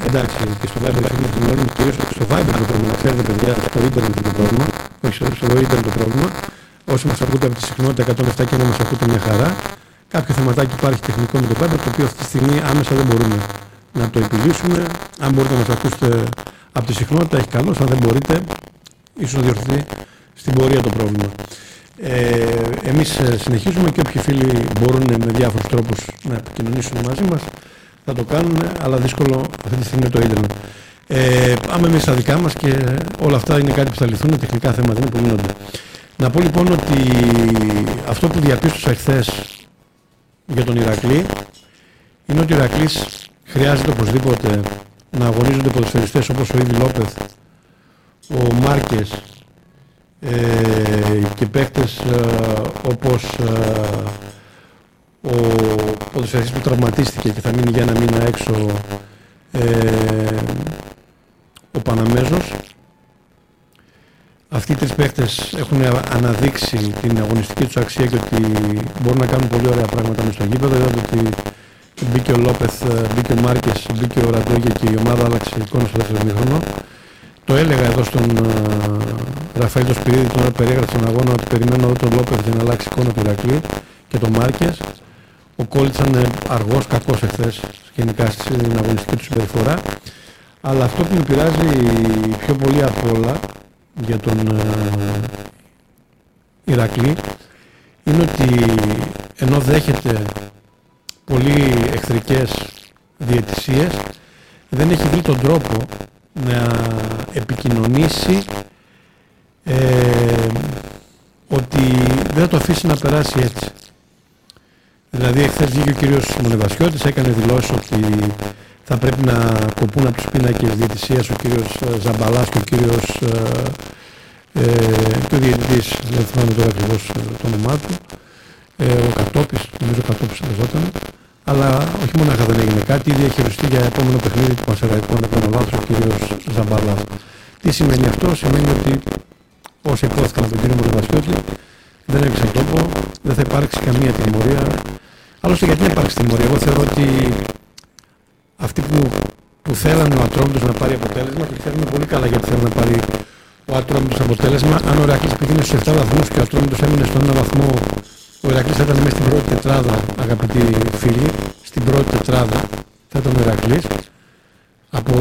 εντάξει, και στο Viber είναι την όλη, κυρίως στο Viber το πρόβλημα. Ξέρετε, παιδιά, στο ίντερνετ είναι το πρόβλημα. Όχι, στο ίντερνετ το πρόβλημα. Όσοι μας ακούτε από τη συχνότητα 107 και να μας ακούτε μια χαρά, κάποιο θεματάκι υπάρχει τεχνικό με το Viber, το οποίο αυτή τη στιγμή άμεσα δεν μπορούμε να το επιλύσουμε. Αν μπορείτε να μας ακούσετε από τη συχνότητα, έχει καλώς. Αν δεν μπορείτε, ίσως να διορθωθεί στην πορεία το πρόβλημα. Εμείς συνεχίζουμε και όποιοι φίλοι μπορούν με διάφορους τρόπους να επικοινωνήσουν μαζί μας θα το κάνουν, αλλά δύσκολο αυτή τη στιγμή το ίντερνετ. Πάμε εμείς στα δικά μας και όλα αυτά είναι κάτι που θα λυθούν, τεχνικά θέματα είναι που λύνονται. Να πω λοιπόν ότι αυτό που διαπίστωσα εχθές για τον Ηρακλή είναι ότι ο Ηρακλής χρειάζεται οπωσδήποτε να αγωνίζονται ποδοσφαιριστές όπως ο Ήβι Λόπεθ, ο Μάρκες και παίκτες όπως ο ποδοσφαιριστής που τραυματίστηκε και θα μείνει για ένα μήνα έξω, ο Παναμέζος. Αυτοί οι τρεις παίκτες έχουν αναδείξει την αγωνιστική τους αξία και ότι μπορούν να κάνουν πολύ ωραία πράγματα μες στο γήπεδο. Είδατε ότι μπήκε ο Λόπεθ, μπήκε ο Μάρκες, μπήκε ο Ραντόγια και η ομάδα άλλαξε εικόνα στο δεύτερο μήχρονο. Το έλεγα εδώ στον Ραφαήλ το Σπυρίδη την ώρα που περιέγραψε τον αγώνα ότι περιμένω εδώ τον Λόπεθ για να αλλάξει εικόνα του Ηρακλή και τον Μάρκες. Ο Κόλιτς ήταν αργός, κακός εχθές γενικά στην αγωνιστική του συμπεριφορά. Αλλά αυτό που με πειράζει πιο πολύ απ' όλα για τον Ηρακλή είναι ότι ενώ δέχεται πολύ εχθρικές διαιτησίες δεν έχει βρει τον τρόπο να επικοινωνήσει ότι δεν θα το αφήσει να περάσει έτσι. Δηλαδή εχθές βγήκε ο κύριος Μονεβασιώτης, έκανε δηλώσεις ότι θα πρέπει να κοπούν από τους πίνακες διαιτησίας ο κύριος Ζαμπαλάς και ο κύριος και ο διαιτητής, δεν θυμάμαι τώρα ακριβώς το όνομά του, ο Κατόπης, νομίζω ο Κατόπης εργαζόταν, αλλά όχι μόνο δεν έγινε κάτι, ήδη έχει οριστεί για επόμενο παιχνίδι του Πανσεραϊκού, αν δεν κάνω λάθος, ο κύριος Ζαμπαλάς. Τι σημαίνει αυτό? Σημαίνει ότι όσοι υπόθηκαν από τον κύριο Μονεβασιώτη δεν έπαιξαν τόπο, δεν θα υπάρξει καμία τιμωρία. Άλλωστε γιατί να υπάρξει τιμωρία? Εγώ θεωρώ ότι αυτοί που θέλανε ο Ατρόμητος να πάρει αποτέλεσμα και ξέρουμε πολύ καλά γιατί θέλουν να πάρει ο Ατρόμητος αποτέλεσμα. Αν ο Ηρακλής πήγαινε στους 7 βαθμούς και ο Ατρόμητος έμεινε στον 1 βαθμό, ο Ηρακλής θα ήταν μέσα στην πρώτη τετράδα, αγαπητοί φίλοι. Στην πρώτη τετράδα θα ήταν ο Ηρακλής από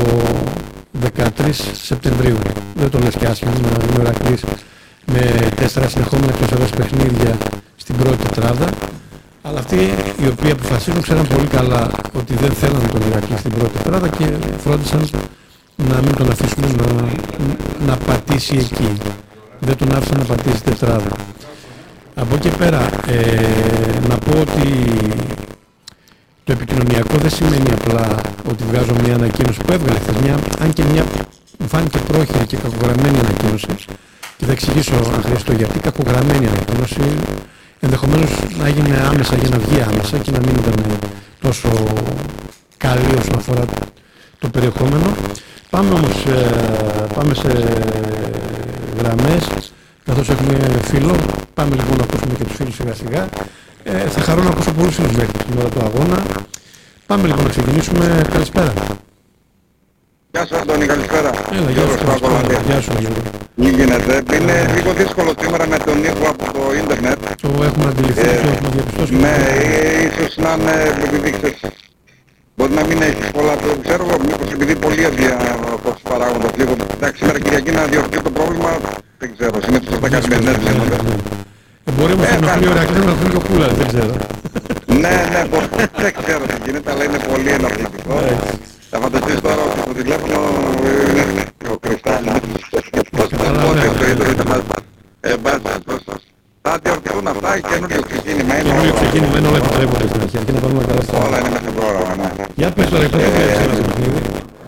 13 Σεπτεμβρίου. Δεν το λες και άσχημα να είναι ο Ηρακλής με 4 συνεχόμενα εκτός παιχνίδια στην πρώτη τετράδα. Αλλά αυτοί οι οποίοι αποφασίζουν ξέραν πολύ καλά ότι δεν θέλανε τον Ηρακλή στην πρώτη τετράδα και φρόντισαν να μην τον αφήσουμε να πατήσει εκεί. Δεν τον άφησαν να πατήσει τετράδα. Από εκεί πέρα να πω ότι το επικοινωνιακό δεν σημαίνει απλά ότι βγάζω μια ανακοίνωση που έβγαλε χθες, αν και μια μου φάνηκε πρόχειρη και κακογραμμένη ανακοίνωση και θα εξηγήσω αν χρειαστώ γιατί κακογραμμένη ανακοίνωση ενδεχομένως να έγινε άμεσα για να βγει άμεσα και να μην ήταν τόσο καλή όσον αφορά το περιεχόμενο. Πάμε όμως πάμε σε γραμμές καθώς έχουμε φίλο. Πάμε λοιπόν να ακούσουμε και τους φίλους σιγά σιγά. Θα χαρώ να ακούσω πολλούς φίλους μέχρι την ώρα του αγώνα. Πάμε λοιπόν να ξεκινήσουμε. Καλησπέρα. Γεια σου Αντώνη, καλησπέρα. Έλα, γεια σου. Γεια σου. Τι γίνεται? Είναι λίγο δύσκολο σήμερα με τον ήχο από το ίντερνετ. Το έχουμε αντιληφθεί, το έχουμε διαπιστώσει. Ναι, ίσως να είναι επειδή ξέρεις. Μπορεί να μην έχει πολλά, ξέρω εγώ, μήπως επειδή πολύ από τους παράγοντες λίγο. Εντάξει, σήμερα Κυριακή να διορθωθεί το πρόβλημα, δεν ξέρω, συνήθως στα καθημερινές γίνονται. Μπορεί όμως να ενοχλεί ο Ηρακλής να βγει και ο Κούλας, δεν ξέρω. Ναι, δεν ξέρω τι γίνεται, αλλά είναι πολύ ενοχλητικό. Θα φανταστείς τώρα ότι το τηλέφωνο είναι ο Κρυστάλλινος. Θα διορθωθούν αυτά, καινούριο ξεκίνημα είναι. Καινούριο ξεκίνημα είναι, όλα επιτρέπονται στην αρχή, αρκεί να πάμε καλά στα όλα είναι μέσα πρόγραμμα, ναι. Για πες τώρα, πώς το πήρες ένα παιχνίδι?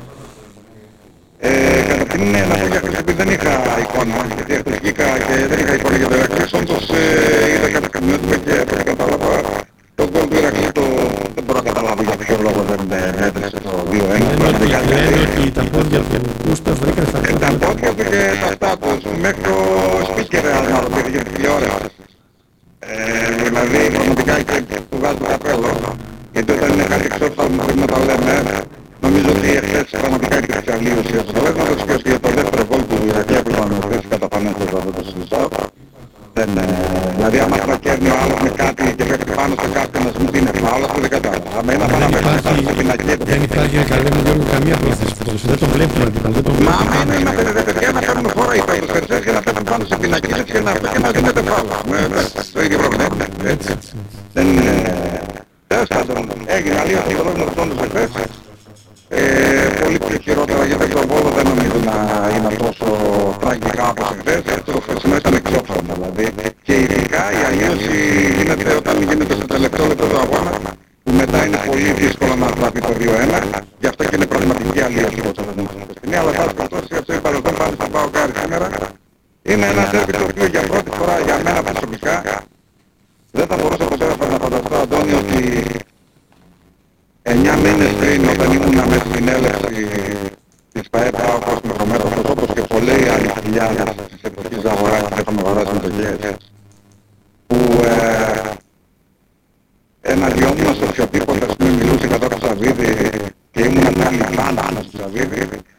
Καταρχήν να πω για Χρυσοπή δεν είχα εικόνα, γιατί χθες βγήκα και δεν είχα εικόνα για το Ηρακλή. Όντως είδα κάποια καμιότυπα και από ό,τι κατάλαβα το γκολ του Ηρακλή δεν μπορώ να καταλάβω για ποιο λόγο δεν έτρεψε το 2-1. Λένε ότι τα πόδια του Κούστα βρήκαν στα τα πόδια του και τα αυτά του μέχρι το speaker να ρωτήθηκε την τηλεόραση. Δηλαδή πραγματικά και του βγάζω το καπέλο, γιατί όταν είναι κάτι εξώφθαλμο πρέπει να τα λέμε. Νομίζω ότι εχθές πραγματικά υπήρξε αλλίωση αποτελέσματος και στο δεύτερο γκολ του Ηρακλείου που είπαμε χθες καταφανέστος από το συζητάω. Δηλαδή άμα τρακέρνει ο άλλος με κάτι και πέφτει πάνω στο κάτι να σου είναι φάουλ, αυτό δεν κατάλαβα. Άμα είναι να πέφτει στο πινακί. Δεν υπάρχει να λέμε Γιώργο καμία πρόθεση φέτος. Δεν τον βλέπουν αντίπαλο. Δεν τον βλέπουν. Μα είναι να θέλετε παιδιά να παίρνουν χώρα οι ποδοσφαιριστές και να πέφτουν πάνω σε πινακίδες και να δίνετε φάουλ. Το ίδιο πρόβλημα. Δεν είναι... Τέλος πάντων, έγινε αλλίωση το πρόβλημα του τόνου χθες. Πολύ πιο χειρότερα γιατί το Βόλο δεν νομίζω να είναι τόσο τραγικά όπως χθες. Το χθεσινό ήταν εξόφθαλμο δηλαδή. Και ειδικά η αλλίωση γίνεται όταν γίνεται στο τελευταίο λεπτό του αγώνα, που μετά είναι πολύ δύσκολο να τραπεί το 2-1. Γι' αυτό και είναι πραγματική αλλίωση όπως δεν είναι στο σκηνή. Αλλά πάση περιπτώσει αυτό είπα εδώ πάλι στον ΠΑΟΚάρι σήμερα. Είναι ένα ντέρμπι το οποίο για πρώτη φορά για μένα προσωπικά δεν θα μπορούσα ποτέ να φανταστώ, Αντώνη, ότι 9 μήνες πριν όταν ήμουν μέσα στην έλευση της ΠΑΕ ΠΑΟΚ με προμέτωπος όπως και πολλοί άλλοι χιλιάδες της εποχής Ζαγοράκη που είχαμε αγοράσει με το ΓΕΣ, που εναντιόμουν σε οποιοδήποτε μιλούσε κατά του Σαββίδη και ήμουν πάλι φάνα του Σαββίδη,